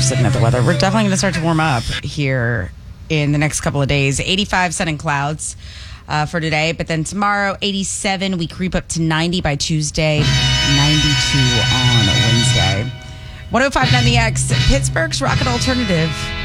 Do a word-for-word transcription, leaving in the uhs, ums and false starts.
just looking at the weather. We're definitely going to start to warm up here in the next couple of days. eighty-five sun and clouds uh, for today. But then tomorrow, eighty-seven. We creep up to ninety by Tuesday, ninety-two on Wednesday. one oh five point nine The X, Pittsburgh's Rocket Alternative.